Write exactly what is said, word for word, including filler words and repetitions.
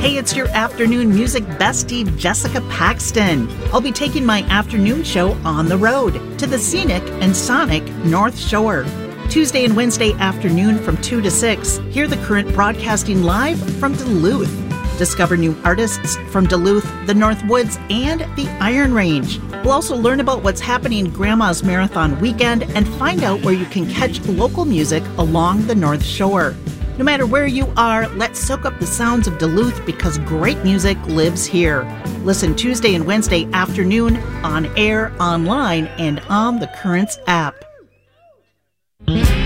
Hey, it's your afternoon music bestie, Jessica Paxton. I'll be taking my afternoon show on the road to the scenic and sonic North Shore. Tuesday and Wednesday afternoon from two to six, hear the Current broadcasting live from Duluth. Discover new artists from Duluth, the North Woods, and the Iron Range. We'll also learn about what's happening Grandma's Marathon weekend and find out where you can catch local music along the North Shore. No matter where you are, let's soak up the sounds of Duluth because great music lives here. Listen Tuesday and Wednesday afternoon on air, online, and on the Currents app.